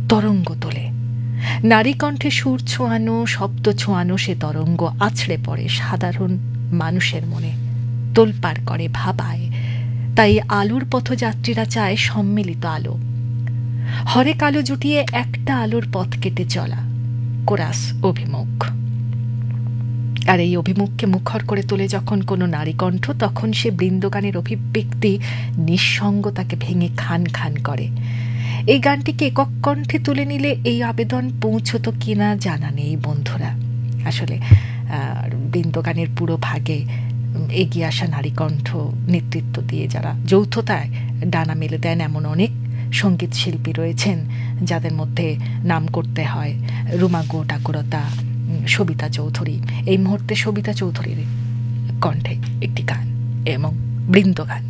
তরঙ্গ তোলে। নারী কণ্ঠে সুর ছোঁয়ানো, শব্দ ছোঁয়ানো সে তরঙ্গ আছড়ে পড়ে সাধারণ মানুষের মনে, তোলপাড় করে, ভাবায়। তাই আলোর পথযাত্রীরা চায় সম্মিলিত আলো, হরেক আলো জুটিয়ে একটা আলোর পথ কেটে চলা, কোরাস অভিমুখ। আর এই অভিমুখকে মুখর করে তোলে যখন কোনো নারী কণ্ঠ, তখন সে বৃন্দগানের অভিব্যক্তি নিঃসঙ্গতাকে ভেঙে খান খান করে। এই গানটিকে একক কণ্ঠে তুলে নিলে এই আবেদন পৌঁছতো কিনা জানা নেই বন্ধুরা। আসলে বৃন্দগানের পুরো ভাগে এগিয়ে আসা নারী কণ্ঠ নেতৃত্ব দিয়ে যারা যৌথতায় ডানা মেলে দেন, এমন অনেক সঙ্গীত শিল্পী রয়েছেন যাদের মধ্যে নাম করতে হয় রুমা গো ঠাকুরতা, সবিতা চৌধুরী। এই মুহূর্তে সবিতা চৌধুরীর কণ্ঠে একটি গান এবং বৃন্দগান।